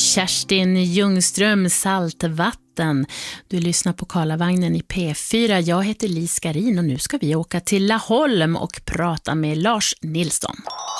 Kerstin Ljungström, Saltvatten. Du lyssnar på Karlavagnen i P4. Jag heter Li Skarin och nu ska vi åka till Laholm och prata med Lars Nilsson.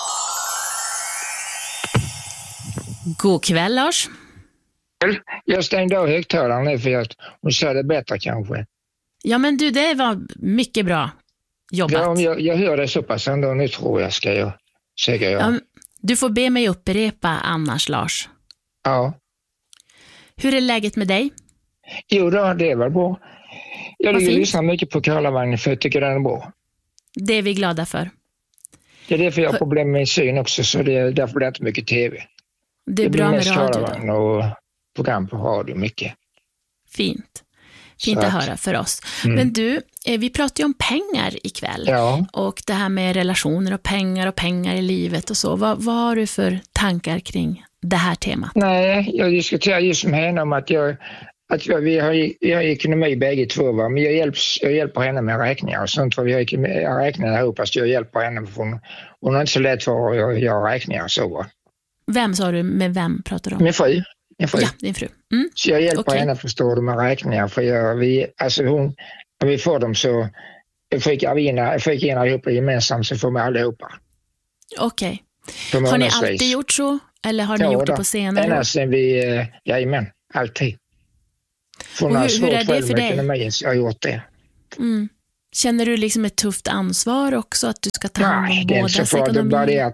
God kväll, Lars. Jag stängde av högtalaren nu för att hon sa det bättre kanske. Ja, men du, det var mycket bra jobbat. Ja, jag hör det så pass ändå nu, tror jag, säger jag. Ja, du får be mig upprepa annars, Lars. Ja. Hur är läget med dig? Jo då, det var bra. Jag lyssnar mycket på Karlavagnen för jag tycker den är bra. Det är vi glada för. Det är därför jag har problem med min syn också, så därför blir det inte mycket tv. Det är bra med radio. Karlavagn och program på radio mycket. Fint att höra för oss. Men du, vi pratar ju om pengar ikväll. Ja. Och det här med relationer och pengar i livet och så. Vad har du för tankar kring det här temat? Nej, jag diskuterar just med henne om att vi har ekonomi bägge två, va? Men jag hjälper henne med räkningar och sånt. För vi har räkningar ihop, fast jag hjälper henne för hon är inte så lätt för att göra räkningar så, va? Vem sa du? Med vem pratar du om? Min fru. Ja, din fru. Mm. Så jag hjälper henne förstå de här räkningar. För när vi får dem så fick in allihopa gemensamt, så får vi allihopa. Okej. Har ni alltid gjort så? Eller har ni gjort det på senare? Ända sen jajamän, alltid. Och hur är det för dig? Ekonomin, så jag har gjort det. Mm. Känner du liksom ett tufft ansvar också att du ska ta hand om bådas ekonomi?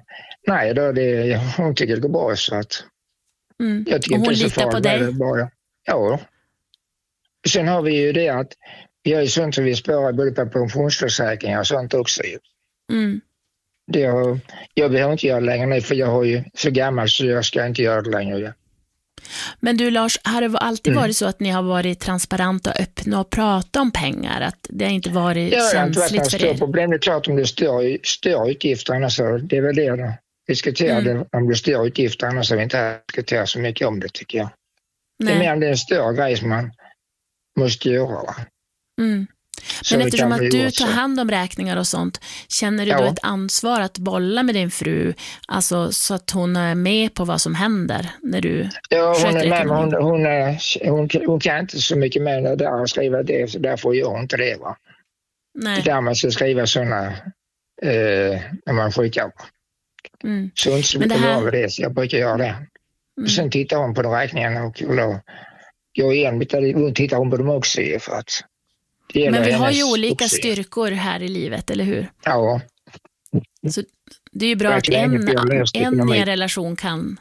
Hon tycker det går bra, så att jag tycker och hon inte litar på dig? Ja. Sen har vi ju det att vi har ju sånt som vi sparar både på pensionsförsäkringar och sånt också. Mm. Jag behöver inte göra det längre nu, för jag är ju så gammal så jag ska inte göra det längre. Men du, Lars, har det alltid varit så att ni har varit transparenta och öppna och pratat om pengar? Att det har inte varit känsligt för er? Problem. Det är klart om det stör utgifter, annars det är väl det då. Diskutera om det stör utgifter, annars har vi inte diskuterat så mycket om det, tycker jag. Nej. Det är mer om det är en större grej som man måste göra. Mm. Men eftersom att du tar hand om räkningar och sånt, känner du då ett ansvar att bolla med din fru, alltså så att hon är med på vad som händer när du sköter ekonomin? Hon kan inte så mycket med det där och skriva det, så därför gör hon inte det, va? Nej. Det där man ska skriva sådana när man skickar. Så hon inte så mycket över det, så jag brukar göra det. Och sen tittar hon på de räkningarna och går igen, hon tittar hon på dem också, för att men vi har ju olika styrkor här i livet, eller hur? Ja. Så det är ju bra att en i en relation kan...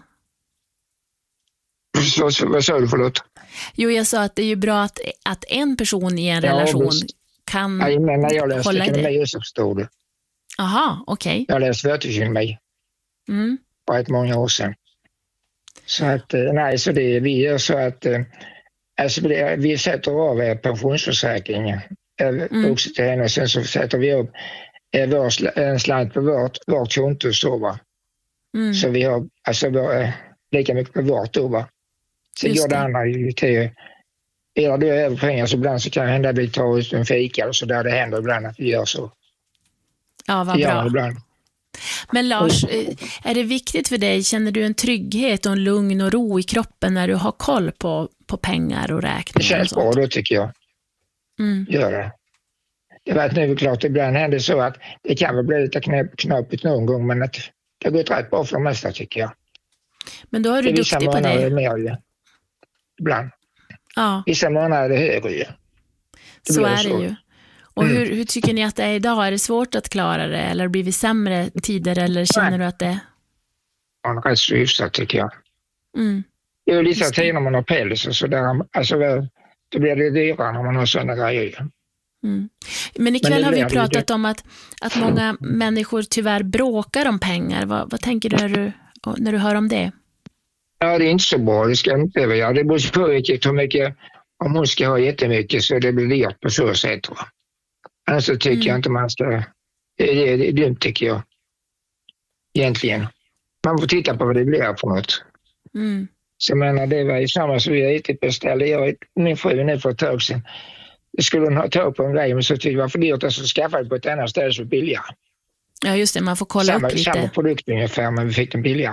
Vad sa du, förlåt? Jo, jag sa att det är ju bra att en person i en relation kan hålla i det. När jag läste ekonomi så förstod du. Aha, okej. Jag läste företagsekonomi för ett många år sedan. Så att, så vi gör så att... vi sätter av pensionsförsäkringen också till henne, och sen så sätter vi upp en slant på vårt konto, så, va? Så vi har lika mycket på vårt då, va? Så gör det andra till är det över pengar, så ibland så kan det hända att vi tar ut en fika och så där, det händer ibland att vi gör så. Ja, vad bra. Ibland. Men Lars, är det viktigt för dig, känner du en trygghet och en lugn och ro i kroppen när du har koll på pengar och räkningar? Det känns bra då, tycker jag. Gör det. Det var nu klart, ibland händer så att det kan väl bli lite knapigt någon gång, men att det har gått rätt bra för det mesta, tycker jag. Men då är du duktig på det. Mer, ibland. Ja. Vissa månader är det högre ju. Så är det ju. Och hur tycker ni att det är idag? Är det svårt att klara det? Eller blir vi sämre tider? Eller känner du att det... Ja, rätt så hyfsat, tycker jag. Det är ju lite tider när man har päls och sådär. Alltså, då blir det dyrare när man har sådana grejer. Men ikväll har vi pratat om att många människor tyvärr bråkar om pengar. Vad tänker du när du hör om det? Ja, det är inte så bra. Det ska inte vara. Det beror på hur mycket, om hon ska ha jättemycket så det blir dyrt på så sätt, va? Annars så tycker jag inte man ska... Det är dumt, tycker jag. Egentligen. Man får titta på vad det blir för något. Så jag menar, det var ju samma som jag inte beställde. Min fru nu för ett tag sedan. Det skulle hon ta på en grej, men så tyckte jag var för dyrt att skaffa det på ett annat ställe så billigare. Ja, just det. Man får kolla upp lite. Samma produkt ungefär, men vi fick den billigare.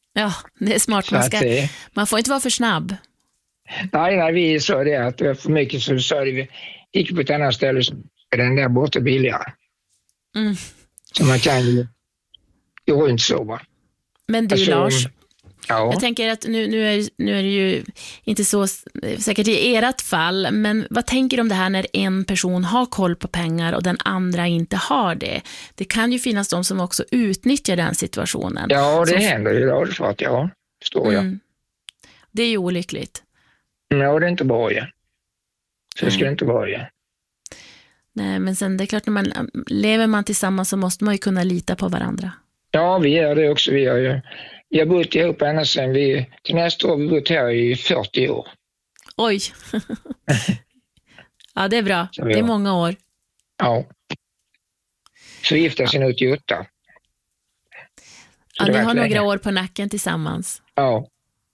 Ja, det är smart. Man får inte vara för snabb. Nej, vi sa det att det var för mycket, så sa det, vi gick på ett annat ställe så är den där borta billigare. Så man kan ju gå runt så, va. Men du, alltså, Lars, ja. Jag tänker att nu är det ju inte så säkert i ert fall, men vad tänker du om det här när en person har koll på pengar och den andra inte har det? Det kan ju finnas de som också utnyttjar den situationen. Ja, det händer ju då, för att förstår jag. Det är ju olyckligt. Ja, det är inte bra ju. Så ska det inte vara ju. Nej, men sen det är klart, när lever man tillsammans så måste man ju kunna lita på varandra. Ja, vi gör det också. Vi har bott ihop ända sedan till nästa år har vi bott här i 40 år. Oj! Ja, det är bra. Det är många år. Ja. Så vi gifte oss 88. Ja, ni har några år på nacken tillsammans. Ja.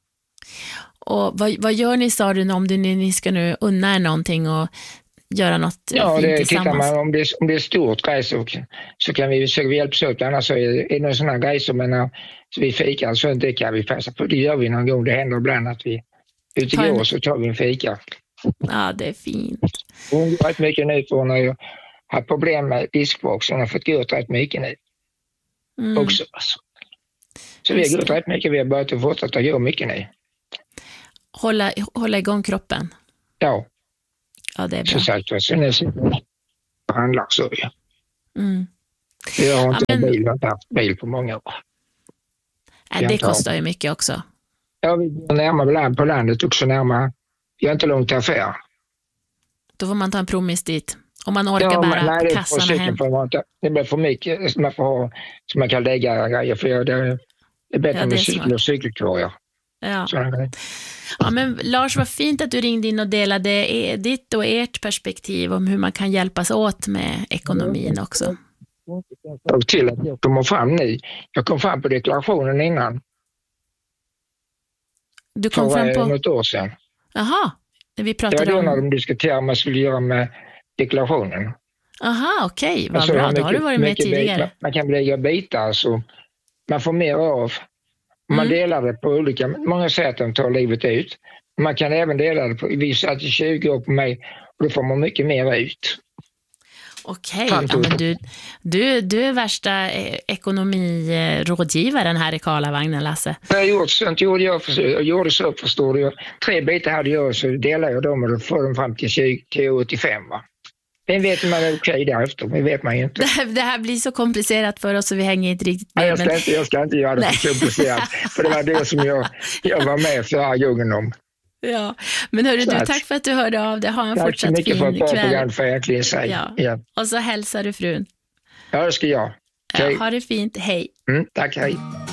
Och vad gör ni, sa du, om ni ska nu unna er någonting och göra något fint tillsammans? Tittar man, om det är stort grej så kan vi försöka hjälpas åt. Annars så är det någon sån här grej som så vi fikar, så det kan vi passa på. Det gör vi någon gång. Det händer ibland att vi utegås så tar vi en fika. Ja, det är fint. Hon har rätt mycket nu för hon har haft problem med diskboxen. Hon har fått gå ut rätt mycket nu. Också. Alltså. Så vi har gått rätt mycket. Vi har börjat att fortsätta gå mycket nu. Hålla igång kroppen. Ja. Ja, det är bra. Så sagt, så nu handlar så ju. Jag har inte haft bil på många år. Det kostar ju mycket också. Ja, vi är närmare på landet också, närmare. Vi har inte långt till affär. Då får man ta en promis dit. Om man orkar bära kassarna hem. Det blir för mycket man får ha, så man kan lägga grejer. För det är bättre med cykel och cykelkorgar. Ja, men Lars, vad fint att du ringde in och delade ditt och ert perspektiv om hur man kan hjälpas åt med ekonomin också. Och till att jag kommer fram nu. Jag kom fram på deklarationen innan. Du kom fram på något år sedan. Jaha, vi pratade om... när de diskuterade vad man skulle göra med deklarationen. Aha, okej, vad bra. Då har du varit med tidigare. Man kan lägga bitar så man får mer av. Man delar det på olika, många säger att de tar livet ut. Man kan även dela det på, vi satt i 20 år på mig och då får man mycket mer ut. Okej, ja, men du är värsta ekonomirådgivaren här i Karlavagnen, Lasse. Jag gjorde så, förstår du. 3 bitar hade jag, så delar jag dem och då får de fram till 85, va. Den vet man okej därefter, men vet man ju inte. Det här blir så komplicerat för oss så vi hänger inte riktigt med. Jag ska inte göra det för komplicerat, för det var det som jag var med förra gången om. Ja, men hörru du, tack för att du hörde av dig. Ha en fortsatt fin kväll. Tack så mycket för ett bra program, för jag säga. Ja. Och så hälsar du frun. Ja, det ska jag. Okay. Ja, ha det fint, hej. Tack, hej.